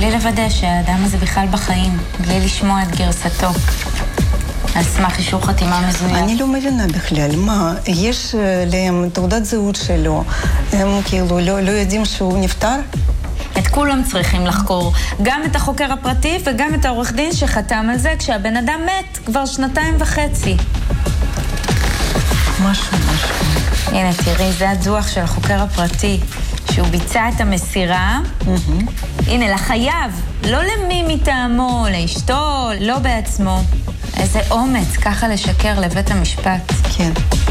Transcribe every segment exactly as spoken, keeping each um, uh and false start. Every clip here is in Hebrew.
בלי לוודא שהאדם הזה בכלל בחיים, בלי לשמוע את גרסתו. על סמך אישור חתימה מזויף. אני לא מבינה בכלל, מה, יש להם תעודת זהות שלו, הם כאילו לא, לא יודעים שהוא נפטר? את כולם צריכים לחקור, גם את החוקר הפרטי וגם את העורך דין שחתם על זה כשהבן אדם מת כבר שנתיים וחצי. משהו, משהו. הנה, תראי, זה הדוח של החוקר הפרטי, שהוא ביצע את המסירה. Mm-hmm. הנה, לחייב, לא למי מטעמו, לאשתו, לא בעצמו. איזה אומץ ככה לשקר לבית המשפט. כן.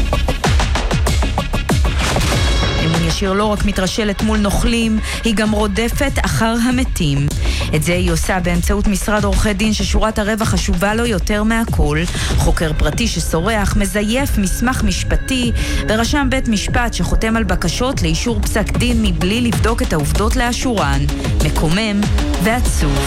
מימון ישיר לא רק מתרשלת מול נוכלים, היא גם רודפת אחר המתים. את זה היא עושה באמצעות משרד עורכי דין ששורת הרווח חשובה לו יותר מהכל. חוקר פרטי שסורח, מזייף מסמך משפטי, ורשם בית משפט שחותם על בקשות לאישור פסק דין מבלי לבדוק את העובדות לאשורן. מקומם ועצוב.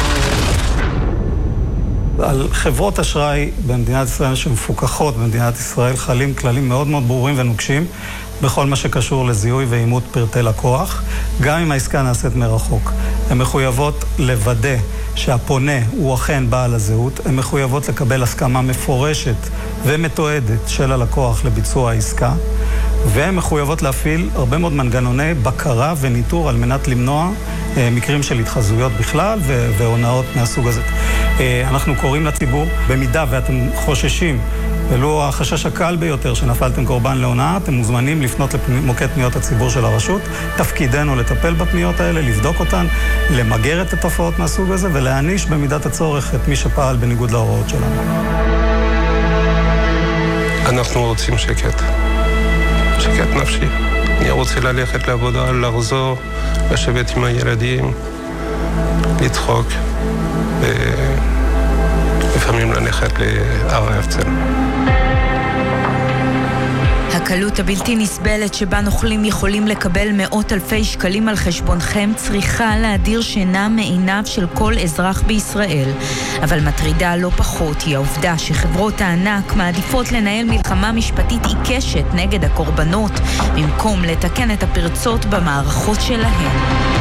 על חברות אשראי במדינת ישראל שמפוקחות במדינת ישראל חלים כללים מאוד מאוד ברורים ונוקשים בכל מה שקשור לזיהוי ואימות פרטי לקוח, גם אם העסקה נעשית מרחוק. הן מחויבות לוודא שהפונה הוא אכן בעל הזהות, הן מחויבות לקבל הסכמה מפורשת ומתועדת של הלקוח לביצוע העסקה, והן מחויבות להפעיל הרבה מאוד מנגנוני בקרה וניטור על מנת למנוע אה, מקרים של התחזויות בכלל והונאות מהסוג הזה. אה, אנחנו קוראים לציבור, במידה ואתם חוששים, ולא החשש הקל ביותר שנפלתם קורבן להונאה, אתם מוזמנים לפנות למוקד פניות הציבור של הרשות. תפקידנו לטפל בפניות האלה, לבדוק אותן, למגר את התופעות מהסוג הזה ולהעניש במידת הצורך את מי שפעל בניגוד להוראות שלנו. אנחנו רוצים שקט. שקט נפשי. אני רוצה ללכת לעבודה, לחזור, לשבת עם הילדים, לדחוק, ולפעמים ללכת להר הרצל. הקלות הבלתי נסבלת שבה נוכלים יכולים לקבל מאות אלפי שקלים על חשבונכם צריכה להדיר שינה מעיניו של כל אזרח בישראל. אבל מטרידה לא פחות היא העובדה שחברות הענק מעדיפות לנהל מלחמה משפטית עיקשת נגד הקורבנות במקום לתקן את הפרצות במערכות שלהם.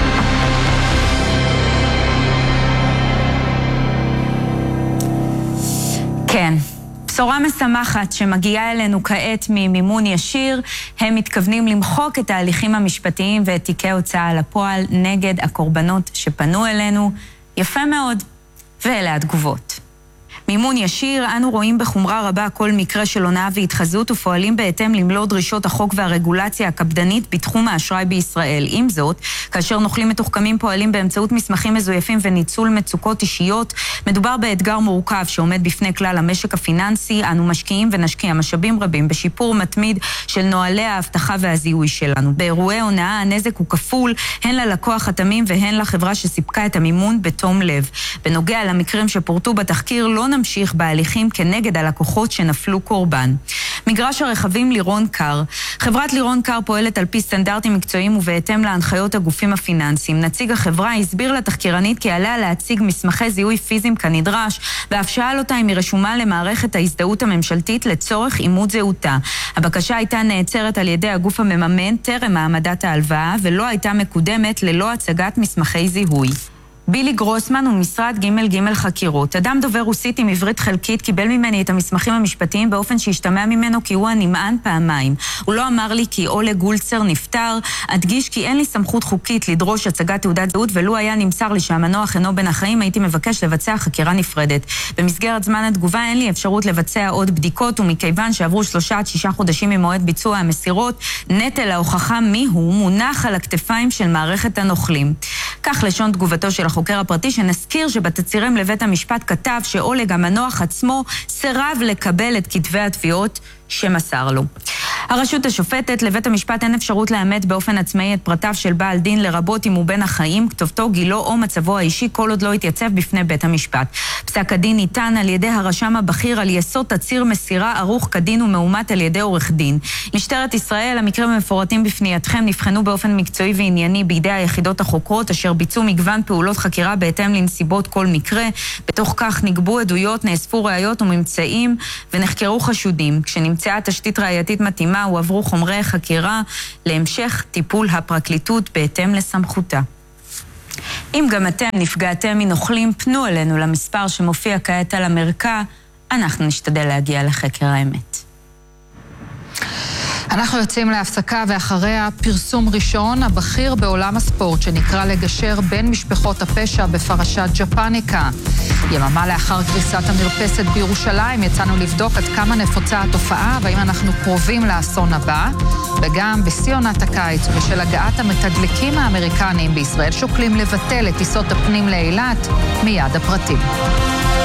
כן. בשורה משמחת שמגיעה אלינו כעת ממימון ישיר, הם מתכוונים למחוק את ההליכים המשפטיים ואת תיקי הוצאה לפועל נגד הקורבנות שפנו אלינו. יפה מאוד. ואלה התגובות. מימון ישיר, אנו רואים בחומרה רבה כל מקרה של הונאה והתחזות ופועלים בהתאם למלוא דרישות החוק והרגולציה הקפדנית בתחום האשראי בישראל. עם זאת, כאשר נוכלים מתוחכמים פועלים באמצעות מסמכים מזויפים וניצול מצוקות אישיות, מדובר באתגר מורכב שעומד בפני כלל המשק הפיננסי. אנו משקיעים ונשקיע משאבים רבים בשיפור מתמיד של נוהלי ההבטחה והזיהוי שלנו. באירועי הונאה הנזק הוא כפול, הן ללקוח התמים והן לחברה שסיפקה את המימון בתום לב. בנוגע למקרים שפורטו בתחקיר, לא נמשיך בהליכים כנגד הלקוחות שנפלו קורבן. מגרש הרכבים לירון קר. חברת לירון קר פועלת על פי סטנדרטים מקצועיים ובהתאם להנחיות הגופים הפיננסיים. נציג החברה הסביר לתחקירנית כי עליה להציג מסמכי זיהוי פיזיים כנדרש, ואף שאל אותה אם היא רשומה למערכת ההזדהות הממשלתית לצורך אימות זהותה. הבקשה הייתה נעצרת על ידי הגוף המממן טרם העמדת ההלוואה, ולא הייתה מקודמת ללא הצגת מסמכי זיהוי. בילי גרוסמן הוא משרד ג' ג' חקירות. אדם דובר רוסית עם עברית חלקית קיבל ממני את המסמכים המשפטיים באופן שהשתמע ממנו כי הוא הנמען פעמיים. הוא לא אמר לי כי אולה גולצר נפטר. אדגיש כי אין לי סמכות חוקית לדרוש הצגת תעודת זהות, ולו היה נמסר לי שהמנוח אינו בין החיים, הייתי מבקש לבצע חקירה נפרדת. במסגרת זמן התגובה אין לי אפשרות לבצע עוד בדיקות, ומכיוון שעברו שלושה עד שישה חודשים ממועד ביצוע המסירות, נטל ההוכחה מיהו מונח על הכתפיים של מערכת הנוכלים. כך לשון תגובתו של החוקר הפרטי, שנזכיר שבתצהירים לבית המשפט כתב שאולג המנוח עצמו סירב לקבל את כתבי התביעות שמסר לו. הרשות השופטת, לבית המשפט אין אפשרות לאמת באופן עצמאי את פרטיו של בעל דין, לרבות אם הוא בן החיים, כתובתו, גילו או מצבו האישי, כל עוד לא יתייצב בפני בית המשפט. פסק הדין ניתן על ידי הרשם הבכיר על יסוד תצהיר מסירה ערוך כדין ומאומת על ידי עורך דין. משטרת ישראל, המקרים המפורטים בפנייתכם נבחנו באופן מקצועי וענייני בידי היחידות החוקרות, אשר ביצעו מגוון פעולות חקירה בהתאם לנסיבות כל מקרה. בתוך כך נגבו עדויות, נאספו ראיות וממצאים ונחקרו חשודים. כשנמצאה תשתית ראייתית מתאימה, הועברו חומרי חקירה להמשך טיפול הפרקליטות בהתאם לסמכותה. אם גם אתם נפגעתם מנוכלים, פנו אלינו למספר שמופיע כעת על המרקע, אנחנו נשתדל להגיע לחקר האמת. אנחנו יוצאים להפסקה ואחריה פרסום ראשון, הבכיר בעולם הספורט שנקרא לגשר בין משפחות הפשע בפרשת ג'פניקה. יממה לאחר קריסת המרפסת בירושלים יצאנו לבדוק עד כמה נפוצה התופעה והאם אנחנו קרובים לאסון הבא, וגם בשיא עונת הקיץ ובשל הגעת המתדלקים האמריקניים בישראל שוקלים לבטל את טיסות הפנים לאילת. מיד הפרטים.